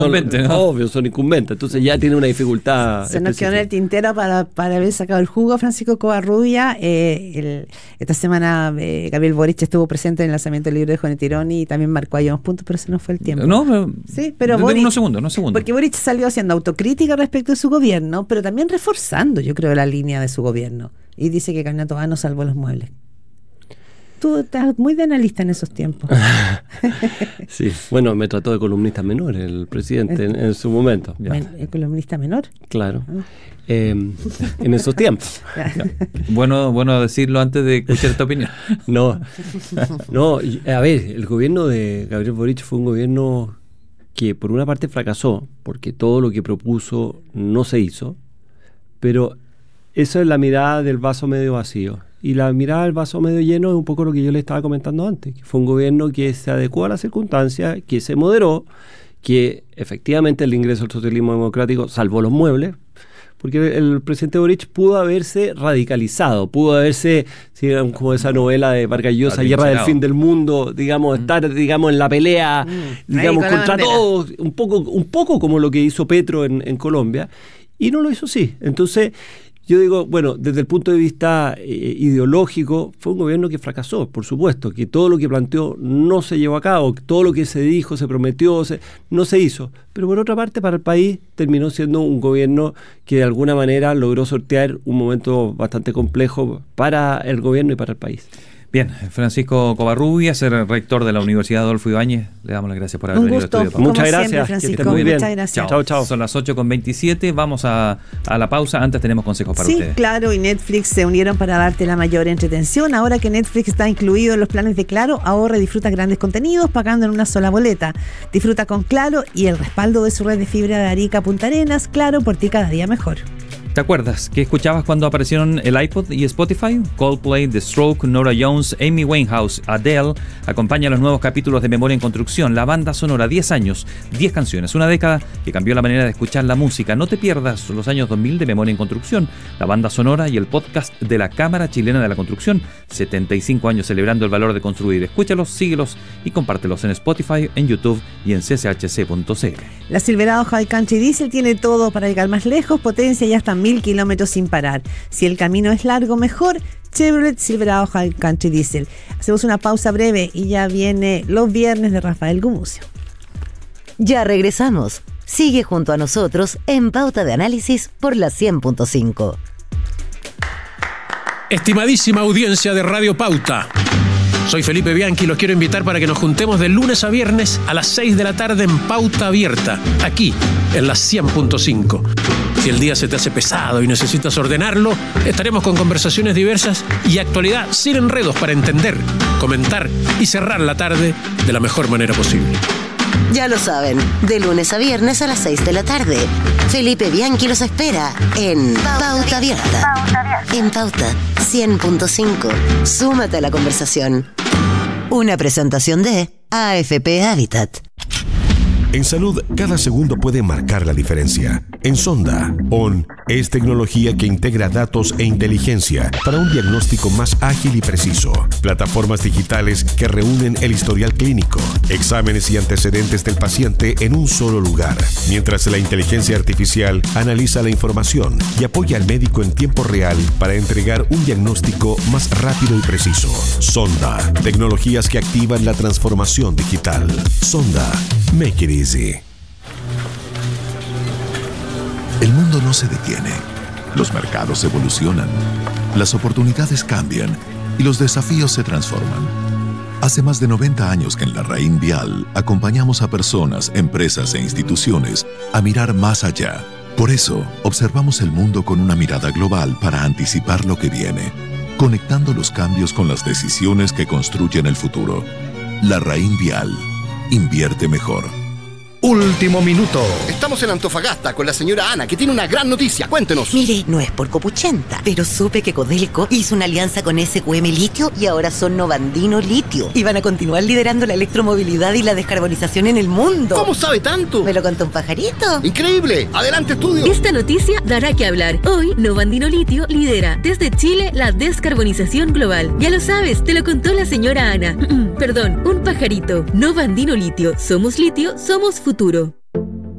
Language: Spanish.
Obvio, son incumbentes. Entonces ya tiene una dificultad. Se nos quedó en el tintero para haber sacado el jugo Francisco Covarrubia. Esta semana Gabriel Boric estuvo presente en el lanzamiento del libro de Juan Tironi y también marcó ahí unos puntos, pero se nos fue el tiempo. Sí, pero Boric, unos segundos. Porque Boric salió haciendo autocrítica respecto de su gobierno, pero también reforzando, yo creo, la línea de su gobierno. Y dice que Carmina Toá no salvó los muebles. Tú estás muy de analista en esos tiempos. Sí, bueno, me trató de columnista menor el presidente en su momento. ¿El columnista menor? Claro. En esos tiempos. Bueno decirlo antes de escuchar tu opinión. No, a ver, el gobierno de Gabriel Boric fue un gobierno que por una parte fracasó, porque todo lo que propuso no se hizo, pero eso es la mirada del vaso medio vacío. Y la mirada del vaso medio lleno es un poco lo que yo le estaba comentando antes, que fue un gobierno que se adecuó a las circunstancias, que se moderó, que efectivamente el ingreso al socialismo democrático salvó los muebles, porque el presidente Boric pudo haberse radicalizado, pudo haberse, como esa novela de Vargas Llosa, Guerra del Fin del Mundo, estar en la pelea, contra todos, un poco como lo que hizo Petro en Colombia, y no lo hizo así. Entonces, yo digo, bueno, desde el punto de vista ideológico, fue un gobierno que fracasó, por supuesto, que todo lo que planteó no se llevó a cabo, todo lo que se dijo, se prometió, no se hizo. Pero por otra parte, para el país terminó siendo un gobierno que de alguna manera logró sortear un momento bastante complejo para el gobierno y para el país. Bien, Francisco Covarrubias, el rector de la Universidad Adolfo Ibáñez, le damos las gracias por haber venido al estudio. Muchas gracias, siempre, Francisco, muy bien. Muchas gracias. Chao. Son las 8:27, vamos a la pausa. Antes tenemos consejos para ustedes. Sí, Claro y Netflix se unieron para darte la mayor entretención. Ahora que Netflix está incluido en los planes de Claro, ahorra y disfruta grandes contenidos pagando en una sola boleta. Disfruta con Claro y el respaldo de su red de fibra de Arica a Punta Arenas. Claro, por ti cada día mejor. ¿Te acuerdas que escuchabas cuando aparecieron el iPod y Spotify? Coldplay, The Stroke, Norah Jones, Amy Winehouse, Adele. Acompaña los nuevos capítulos de Memoria en Construcción, la banda sonora, 10 años, 10 canciones, una década que cambió la manera de escuchar la música. No te pierdas los años 2000 de Memoria en Construcción, la banda sonora y el podcast de la Cámara Chilena de la Construcción. 75 años celebrando el valor de construir. Escúchalos, síguelos y compártelos en Spotify, en YouTube y en cchc.cl. La Silverado High Country Diesel tiene todo para llegar más lejos, potencia y hasta 1000 kilómetros sin parar. Si el camino es largo, mejor. Chevrolet Silverado High Country Diesel. Hacemos una pausa breve y ya viene Los Viernes de Rafael Gumucio. Ya regresamos. Sigue junto a nosotros en Pauta de Análisis por la 100.5. Estimadísima audiencia de Radio Pauta. Soy Felipe Bianchi y los quiero invitar para que nos juntemos de lunes a viernes a las 6 de la tarde en Pauta Abierta, aquí en la 100.5. Si el día se te hace pesado y necesitas ordenarlo, estaremos con conversaciones diversas y actualidad sin enredos para entender, comentar y cerrar la tarde de la mejor manera posible. Ya lo saben, de lunes a viernes a las 6 de la tarde. Felipe Bianchi los espera en Pauta Abierta. En Pauta 100.5. Súmate a la conversación. Una presentación de AFP Habitat. En salud, cada segundo puede marcar la diferencia. En Sonda, ON es tecnología que integra datos e inteligencia para un diagnóstico más ágil y preciso. Plataformas digitales que reúnen el historial clínico, exámenes y antecedentes del paciente en un solo lugar, mientras la inteligencia artificial analiza la información y apoya al médico en tiempo real para entregar un diagnóstico más rápido y preciso. Sonda, tecnologías que activan la transformación digital. Sonda, make it easy. El mundo no se detiene. Los mercados evolucionan, las oportunidades cambian y los desafíos se transforman. Hace más de 90 años que en la Raín Vial acompañamos a personas, empresas e instituciones a mirar más allá. Por eso, observamos el mundo con una mirada global para anticipar lo que viene, conectando los cambios con las decisiones que construyen el futuro. La Raín Vial. Invierte mejor. Último minuto. Estamos en Antofagasta con la señora Ana, que tiene una gran noticia. Cuéntenos. Mire, no es por copuchenta, pero supe que Codelco hizo una alianza con SQM Litio y ahora son Novandino Litio. Y van a continuar liderando la electromovilidad y la descarbonización en el mundo. ¿Cómo sabe tanto? ¿Me lo contó un pajarito? ¡Increíble! ¡Adelante, estudio! Esta noticia dará que hablar. Hoy, Novandino Litio lidera desde Chile la descarbonización global. Ya lo sabes, te lo contó la señora Ana. Perdón, un pajarito. Novandino Litio. Somos litio, somos futuro.